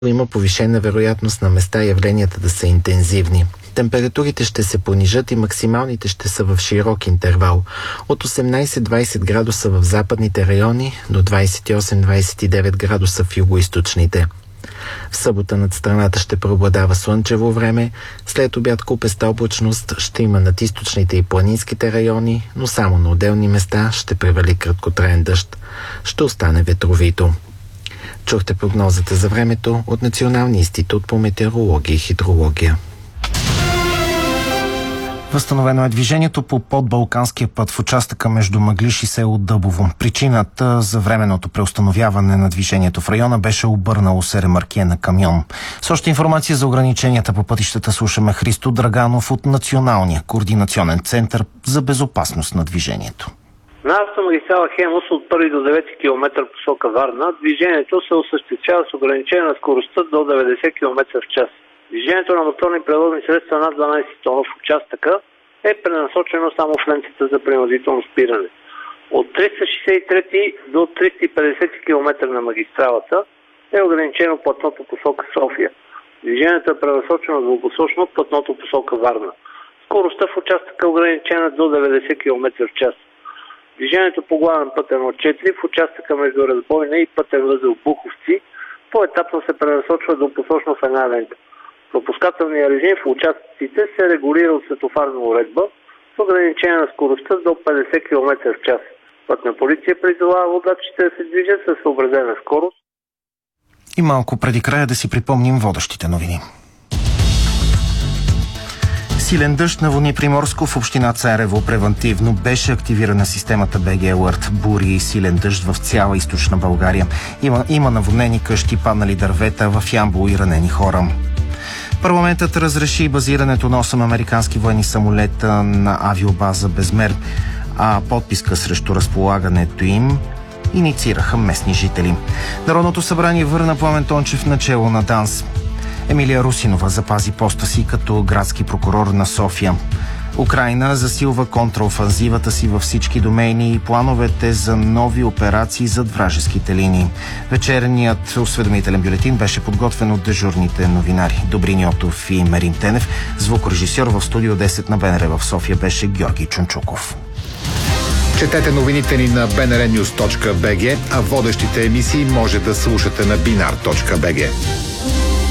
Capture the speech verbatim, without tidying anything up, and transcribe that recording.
има повишена вероятност на места явленията да са интензивни. Температурите ще се понижат и максималните ще са в широк интервал. От осемнайсет до двайсет градуса в западните райони до двайсет и осем до двайсет и девет градуса в югоизточните. В събота над страната ще преобладава слънчево време, след обяд купеста облачност ще има над източните и планинските райони, но само на отделни места ще превали краткотраен дъжд. Ще остане ветровито. Чухте прогнозата за времето от Националния институт по метеорология и хидрология. Възстановено е движението по подбалканския път в участъка между Мъглиж и село Дъбово. Причината за временното преустановяване на движението в района беше обърнало се ремарке на камион. С още информация за ограниченията по пътищата слушаме Христо Драганов от Националния координационен център за безопасност на движението. На автомагистрала Хемус от първи до девети километър посока Варна движението се осъществява с ограничение на скоростта до деветдесет километра в час. Движението на моторни превозни средства над дванайсет тона в участъка е пренасочено само в лентата за принудително спиране. От триста шейсет и трети до триста и петдесет километра на магистралата е ограничено платното посока София. Движението е пренасочено двупосочно платното посока Варна. Скоростта в участъка е ограничена до деветдесет километра в час. Движението по главен път едно четири в участъка между Разбойна и пътен възел Буховци поетапно се пренасочва двупосочно в една лента. Пропускателният режим в участъците се регулира от светофарна уредба с ограничение на скоростта до петдесет километра в час. Пътна полиция призовава водачите да се движат със съобразена скорост. И малко преди края да си припомним водещите новини. Силен дъжд наводни Приморско. В община Царево превантивно беше активирана системата би джи Alert. Бури и силен дъжд в цяла източна България. Има, има наводнени къщи, паднали дървета, в Ямбол и ранени хора. Парламентът разреши базирането на осем американски военни самолета на авиобаза Безмер, а подписка срещу разполагането им инициираха местни жители. Народното събрание върна Пламен Тончев начело на ДАНС. Емилия Русинова запази поста си като градски прокурор на София. Украйна засилва контраофанзивата си във всички домейни и плановете за нови операции зад вражеските линии. Вечерният осведомителен бюлетин беше подготвен от дежурните новинари Добрин Йотов и Мерин Тенев. Звукорежисьор в студио десет на БНР в София беше Георги Чунчуков. Четете новините ни на би ен ар нюз точка би джи, а водещите емисии може да слушате на бинар точка би джи.